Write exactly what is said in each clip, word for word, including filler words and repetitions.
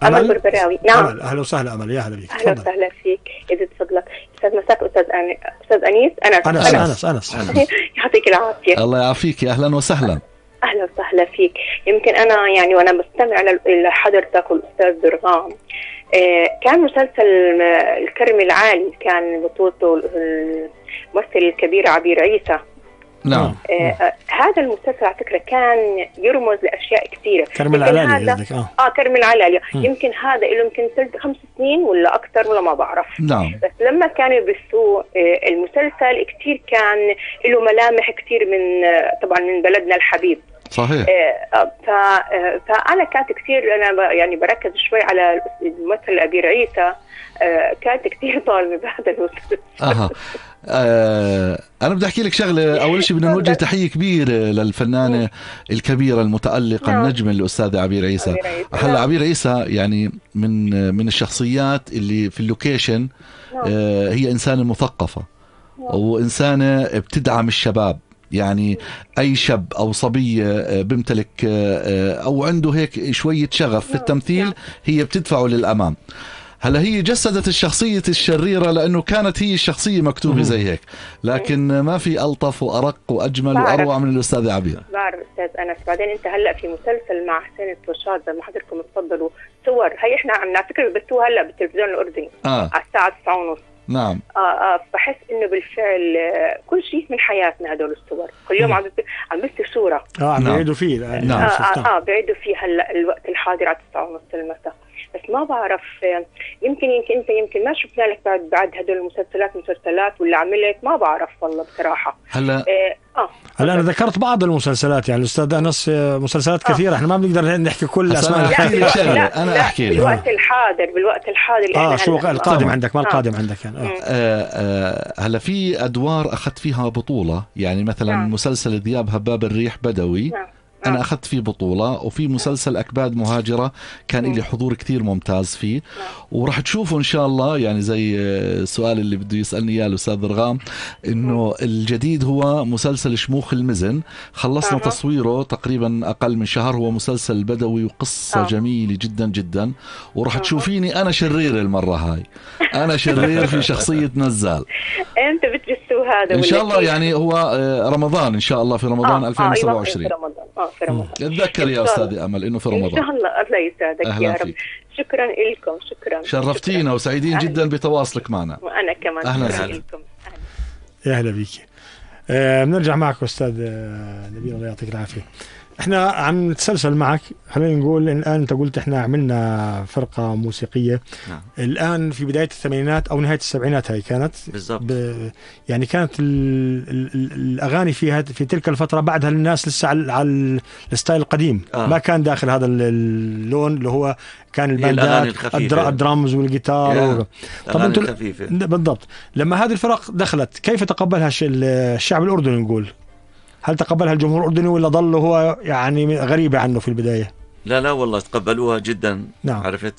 أمل بربراوي. نعم. أمل. أهلا وسهلا أمل، يا أهلا بك. أهلا وسهلا فيك، يزيد فضلك. أستاذ مساك. أستاذ أن... أستاذ أنيس. أنس أنس أنس أنس, أنس. يعطيك العافية. الله يعافيك، أهلا وسهلا. أهلا وسهلا فيك. يمكن أنا يعني وأنا بستمع لحضرتك والأستاذ درغام، كان مسلسل الكرم العالي كان بطولته الممثل الكبير عبير عيسى. نعم. آه هذا المسلسل على فكرة كان يرمز لأشياء كثيرة. كرم العلالي قصدك؟ اه اه كرم العلالي. يمكن هذا له يمكن ثلاث خمس سنين ولا أكثر ولا ما بعرف. نعم. بس لما كانوا يبثوا آه المسلسل كثير كان له ملامح كثير من آه طبعا من بلدنا الحبيب. صحيح. آه فأنا كانت كثير أنا يعني بركز شوي على الممثل أبير عيسى. آه كانت كثير طالبة بهذا المسلسل. أها. آه أنا بدي أحكي لك شغلة. أول شيء بدنا نوجه تحية كبيرة للفنانة الكبيرة المتألقة النجمة الأستاذة عبير عيسى. هلا عبير عيسى يعني من من الشخصيات اللي في اللوكيشن. آه هي إنسانة مثقفة وإنسانة بتدعم الشباب. يعني أي شاب أو صبية بيمتلك أو عنده هيك شوية شغف في التمثيل هي بتدفعه للأمام. هلا هي جسدت الشخصية الشريرة لأنه كانت هي الشخصية مكتوبة زي هيك، لكن ما في ألطف وأرق وأجمل وأروع من الأستاذة عبير. بعرف أستاذ أنس. بعدين أنت هلأ في مسلسل مع حسين التوشاد زي ما حضرتكم تفضلوا صور هي إحنا عم نفكر بثوها هلأ بالتلفزيون الأردني آه. على الساعة تسعة ونص. نعم. آه آه بحس إنه بالفعل كل شيء من حياتنا هدول الصور كل يوم عم عم بثوا صورة. آه عم بيعيدوا فيه. نعم. آه آه, آه بيعيدوا فيه هلأ الوقت الحاضر على تسعة ونص المساء. بس ما بعرف يمكن يمكن انت يمكن ما شفنا لك بعد بعد هدول المسلسلات مسلسلات ولا عملت ما بعرف والله بصراحه. هلا اه هلا انا ذكرت بعض المسلسلات يعني الاستاذ انس مسلسلات كثيره. آه. احنا ما بنقدر نحكي كل الاسماء. احكي لك شغله انا احكي لك بالوقت الحاضر بالوقت الحاضر اه شو القادم عندك ما القادم آه. عندك يعني. آه. آه هلا في ادوار اخذت فيها بطوله يعني مثلا آه. مسلسل ذياب هباب الريح بدوي. آه. أنا أخذت فيه بطولة، وفي مسلسل أكباد مهاجرة كان لي حضور كثير ممتاز فيه، وراح تشوفوا إن شاء الله. يعني زي السؤال اللي بده يسألني إياه الأستاذ درغام إنه الجديد هو مسلسل شموخ المزن، خلصنا تصويره تقريبا أقل من شهر. هو مسلسل بدوي وقصة جميلة جدا جدا، وراح تشوفيني أنا شرير المرة هاي. أنا شرير في شخصية نزال. أنت بتجسوا هذا إن شاء الله. يعني هو رمضان إن شاء الله، في رمضان آه. ألفين وسبعة وعشرين. آه. آه. في رمضان. اتذكر يا أستاذي أمل إنه في رمضان. إن شاء الله. الله يسعدك يا رب. فيك. شكرا لكم. شكرا. شرفتينا شكرا. وسعيدين أهلا. جدا بتواصلك معنا. وأنا كمان. أهلا وسهلا. يا أهلا بيك. آه بنرجع معك أستاذ نبيل الله يعطيك العافية. احنا عم نتسلسل معك. خلينا نقول الآن انت قلت احنا عملنا فرقة موسيقية. نعم. الآن في بداية الثمانينات او نهاية السبعينات هاي كانت بالضبط. ب... يعني كانت ال... ال... ال... الاغاني فيها في تلك الفترة بعدها الناس لسه على, على الستايل القديم. آه. ما كان داخل هذا اللون اللي هو كان الباندات الدر... الدرامز والجيتار و... طب انتوا بالضبط لما هذه الفرق دخلت كيف تقبلها الشعب الأردني نقول؟ هل تقبلها الجمهور الأردني ولا ظل هو يعني غريبة عنه في البداية؟ لا لا والله تقبلوها جدا. نعم. عرفت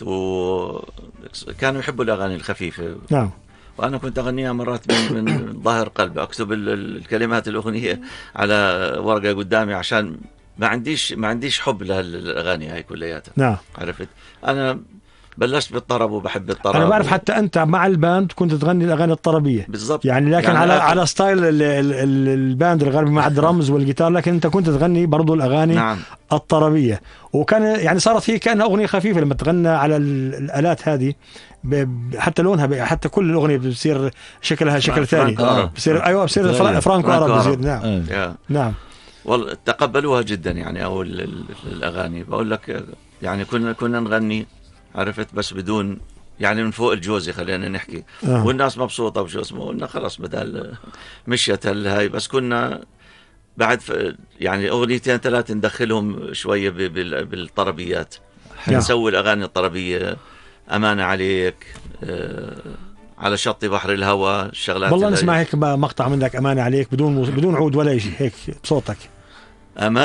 وكانوا يحبوا الأغاني الخفيفة. نعم. وأنا كنت أغنيها مرات من, من ظاهر قلب، أكتب الكلمات الأغنية على ورقة قدامي عشان ما عنديش ما عنديش حب للأغاني هاي كلياتها. نعم. عرفت أنا بلشت بالطرب وبحب الطرب. انا بعرف حتى انت مع الباند كنت تغني الاغاني الطربيه بالضبط يعني لكن يعني على على ستايل ال ال ال الباند الغربي مع الدرامز والجيتار، لكن انت كنت تغني برضو الاغاني نعم. الطربيه. وكان يعني صارت هي كانها اغنيه خفيفه لما تغنى على الالات هذه حتى لونها حتى كل الاغنيه بتصير شكلها شكل ثاني بصير ايوه بصير فرانكو عرب بصير. نعم. نعم والله تقبلوها جدا يعني. او الاغاني بقول لك يعني كنا كنا نغني عرفت بس بدون يعني من فوق الجوزي خلينا نحكي. آه. والناس مبسوطة وشو اسمه قلنا خلاص بدل مشيت هاي. بس كنا بعد يعني أغنيتين ثلاثة ندخلهم شوية بالطربيات. نسوي الأغاني الطربية أمانة عليك آه على شط بحر الهوى الشغلات. والله نسمع هيك مقطع منك أمانة عليك بدون بدون عود ولا شيء هيك بصوتك. أمانة